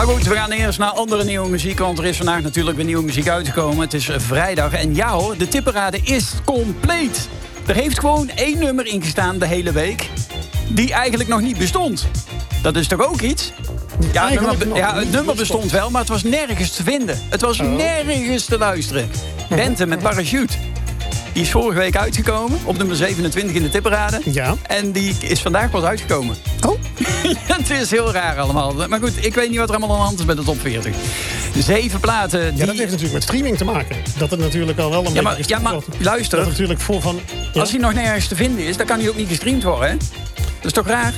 Maar goed, we gaan eerst naar andere nieuwe muziek, want er is vandaag natuurlijk weer nieuwe muziek uitgekomen. Het is vrijdag en ja hoor, de tipparade is compleet. Er heeft gewoon 1 nummer ingestaan de hele week, die eigenlijk nog niet bestond. Dat is toch ook iets? Ja, het nummer bestond wel, maar het was nergens te vinden. Het was nergens te luisteren. Bente met Parachute. Die is vorige week uitgekomen, op nummer 27 in de tipparade. Ja. En die is vandaag pas uitgekomen. Oh. Het is heel raar allemaal. Maar goed, ik weet niet wat er allemaal aan de hand is bij de top 40. 7 platen. Ja, dat heeft natuurlijk met streaming te maken. Dat het natuurlijk al wel een beetje is. Ja, maar luister. Dat natuurlijk voor van... Ja. Als hij nog nergens te vinden is, dan kan hij ook niet gestreamd worden, hè? Dat is toch raar?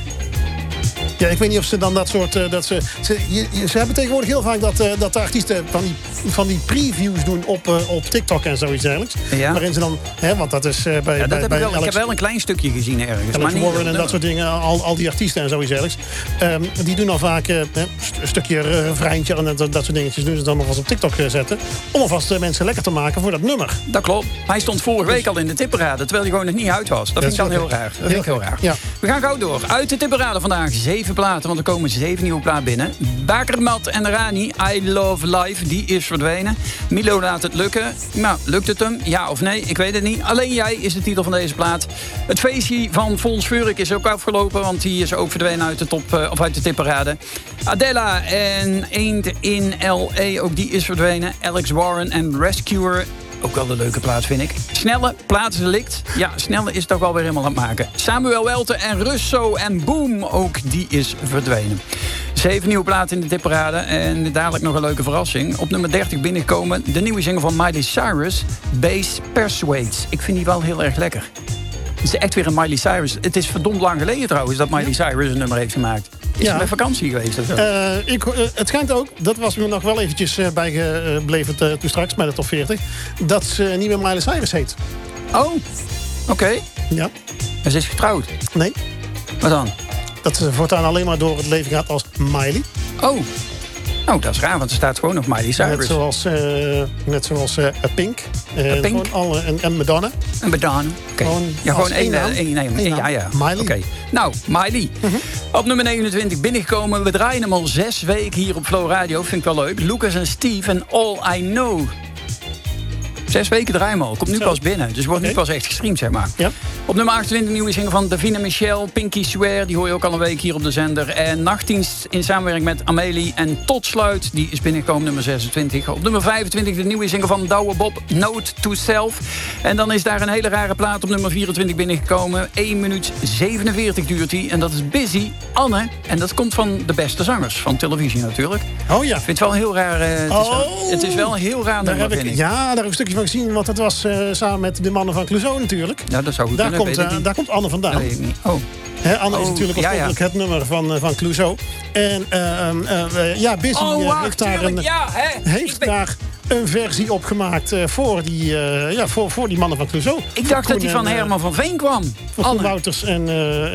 Ja, ik weet niet of ze dan dat soort... Ze hebben tegenwoordig heel vaak dat de artiesten van die previews doen op TikTok en zoiets dergelijks. Ja. Waarin ze dan... want dat is bij ik heb wel een klein stukje gezien ergens. Alex Warren en dat soort dingen. Al die artiesten en zoiets dergelijks. Die doen dan vaak een stukje refreintje en dat soort dingetjes doen ze dan nog eens op TikTok zetten. Om alvast mensen lekker te maken voor dat nummer. Dat klopt. Hij stond vorige week al in de tipparade, terwijl hij gewoon nog niet uit was. Dat vind ik dan heel raar. Dat vind ik heel raar. Ja. We gaan gauw door. Uit de tipparade vandaag 7 platen, want er komen 7 nieuwe platen binnen. Bakermat en Rani, I Love Life, die is verdwenen. Milo laat het lukken. Nou, lukt het hem? Ja of nee? Ik weet het niet. Alleen jij is de titel van deze plaat. Het feestje van Fons Vurik is ook afgelopen, want die is ook verdwenen uit de top of uit de tipparade. Adela en Ain't in L.A., ook die is verdwenen. Alex Warren en Rescuer. Ook wel een leuke plaat, vind ik. Snelle, plaatsdelict. Ja, Snelle is toch wel weer helemaal aan het maken. Samuel Welten en Russo en Boom, ook die is verdwenen. 7 nieuwe platen in de tipparade. En dadelijk nog een leuke verrassing. Op nummer 30 binnengekomen de nieuwe single van Miley Cyrus, Bass Persuades. Ik vind die wel heel erg lekker. Het is echt weer een Miley Cyrus. Het is verdomd lang geleden trouwens dat Miley Cyrus een nummer heeft gemaakt. Is het met vakantie geweest? Het schijnt ook, dat was me nog wel eventjes bijgebleven toen straks bij de top 40... dat ze niet meer Miley Cyrus heet. Oh, oké. Ja. En ze is getrouwd? Nee. Wat dan? Dat ze voortaan alleen maar door het leven gaat als Miley. Oh. Nou, dat is raar, want er staat gewoon nog Miley Cyrus. Net zoals Pink. Pink? En Madonna. En Madonna. Oké. Gewoon één naam. Ja. Miley. Oké. Nou, Miley. Op nummer 29 binnengekomen. We draaien hem al 6 weken hier op Flow Radio. Vind ik wel leuk. Lucas en Steve en All I Know. 6 weken draaien we al. Komt nu pas binnen. Dus wordt nu pas echt gestreamd, zeg maar. Ja. Op nummer 28 nieuwe single van Davina Michel, Pinky Swear. Die hoor je ook al een week hier op de zender. En Nachtdienst in samenwerking met Amelie. En Tot Sluit, die is binnengekomen, nummer 26. Op nummer 25 de nieuwe single van Douwe Bob, Note to Self. En dan is daar een hele rare plaat op nummer 24 binnengekomen. 1 minuut 47 duurt die. En dat is Busy, Anne. En dat komt van de beste zangers van televisie natuurlijk. Oh ja. Ik vind het wel een heel raar... het is wel een heel raar nummer, vind ik. Ja, daar heb ik een stukje van gezien. Want dat was samen met de mannen van Clouseau natuurlijk. Ja, dat zou goed kunnen. Daar komt Anne vandaan. Anne is natuurlijk oorspronkelijk het nummer van Clouseau. En Busy heeft daar een versie opgemaakt voor die mannen van Clouseau. Ik dacht dat die van Herman van Veen kwam. Van Koen Wouters en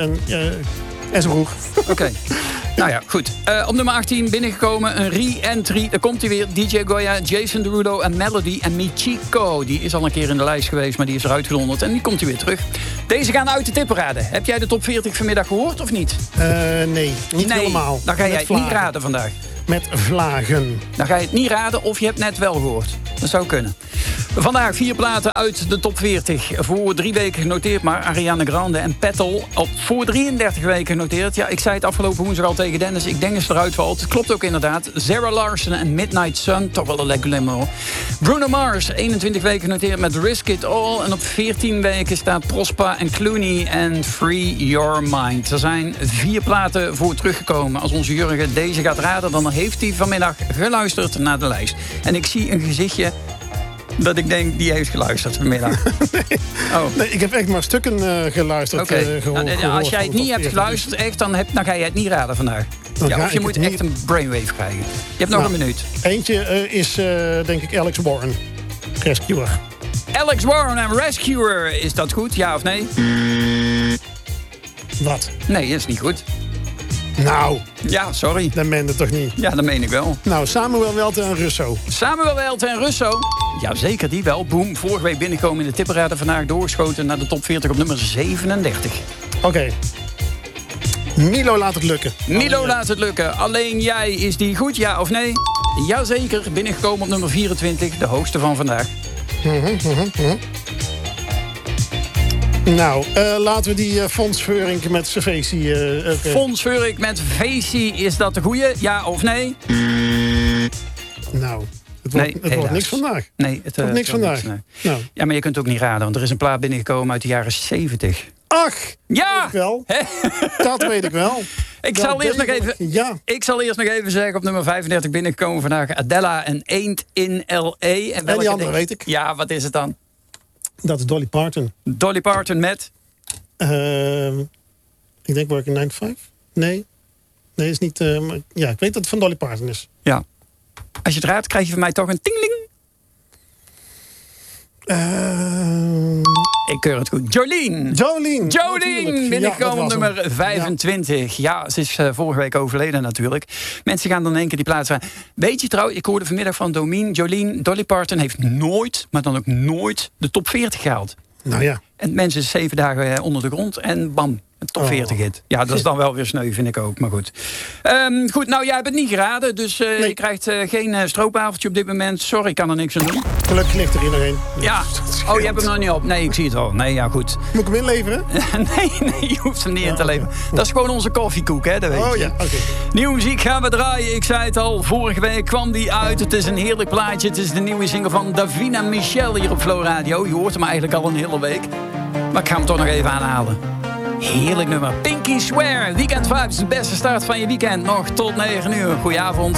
zijn broer. Oké. Nou ja, goed. Op nummer 18 binnengekomen een re-entry. Daar komt hij weer. DJ Goya, Jason Derulo en Melody en Michiko. Die is al een keer in de lijst geweest, maar die is eruit gedonderd. En die komt hij weer terug. Deze gaan uit de tipparade. Heb jij de top 40 vanmiddag gehoord of niet? Nee, niet helemaal. Dan ga jij het niet raden vandaag. Met vlagen. Dan ga je het niet raden of je hebt net wel gehoord. Dat zou kunnen. Vandaag 4 platen uit de top 40. Voor 3 weken genoteerd maar. Ariana Grande en Petal voor 33 weken genoteerd. Ja, ik zei het afgelopen woensdag al tegen Dennis. Ik denk dat het eruit valt. Het klopt ook inderdaad. Zara Larsson en Midnight Sun. Toch wel een lekker limmer. Bruno Mars, 21 weken genoteerd met Risk It All. En op 14 weken staat Prospa en Clooney en Free Your Mind. Er zijn 4 platen voor teruggekomen. Als onze Jurgen deze gaat raden, dan heeft hij vanmiddag geluisterd naar de lijst. En ik zie een gezichtje dat ik denk, die heeft geluisterd vanmiddag. Nee, ik heb echt maar stukken geluisterd. Okay. Als jij het niet hebt geluisterd, echt, dan ga je het niet raden vandaag. Of je moet echt een brainwave krijgen. Je hebt nog een minuut. Eentje is, denk ik, Alex Warren. Rescuer. Alex Warren en Rescuer. Is dat goed, ja of nee? Wat? Nee, dat is niet goed. Nou. Ja, sorry. Dat meen je toch niet? Ja, dat meen ik wel. Nou, Samuel Welten en Russo. Samuel Welten en Russo. Ja, zeker die wel. Boom. Vorige week binnenkomen in de tipparade. Vandaag doorgeschoten naar de top 40 op nummer 37. Oké. Milo laat het lukken. Milo laat het lukken. Alleen jij, is die goed, ja of nee? Jazeker, binnengekomen op nummer 24, de hoogste van vandaag. Nou, laten we die Fons Veurink met Vesi... Fons Veurink met Vesi, is dat de goeie, ja of nee? Nou... Het wordt niks vandaag. Nee, het wordt niks vandaag. Nou. Ja, maar je kunt het ook niet raden, want er is een plaat binnengekomen uit de jaren 70. Ach! Ja! Dat weet ik wel. Dat weet ik wel. Ik zal eerst nog even zeggen, op nummer 35 binnengekomen vandaag. Adela en Ain't in L.A. En die andere weet ik. Ja, wat is het dan? Dat is Dolly Parton. Dolly Parton met? Ik denk Working 9 to 5. Nee, is niet... ja, ik weet dat het van Dolly Parton is. Ja. Als je het raadt, krijg je van mij toch een tingling. Ik keur het goed. Jolene, binnengekomen nummer 25. Ja, ze is vorige week overleden natuurlijk. Mensen gaan dan in één keer die plaats aan. Weet je trouwens, ik hoorde vanmiddag van Jolene, Dolly Parton heeft nooit, maar dan ook nooit, de top 40 gehaald. Nou ja. En mensen 7 dagen onder de grond en bam. Een top 40 hit. Ja, dat is dan wel weer sneu, vind ik ook. Maar goed. Goed, nou, jij hebt het niet geraden. Dus je krijgt geen stroopwafeltje op dit moment. Sorry, ik kan er niks aan doen. Gelukkig ligt er hier nog één. Ja. Oh, je hebt hem nog niet op. Nee, ik zie het al. Nee, ja, goed. Moet ik hem inleveren? nee, je hoeft hem niet in te leveren. Dat is gewoon onze koffiekoek, hè, dat weet je. Oh ja, oké. Nieuwe muziek gaan we draaien. Ik zei het al, vorige week kwam die uit. Het is een heerlijk plaatje. Het is de nieuwe single van Davina Michel hier op Flow Radio. Je hoort hem eigenlijk al een hele week. Maar ik ga hem toch nog even aanhalen. Heerlijk nummer. Pinky Swear. Weekend Vibes. De beste start van je weekend. Nog tot 9 uur. Goedenavond.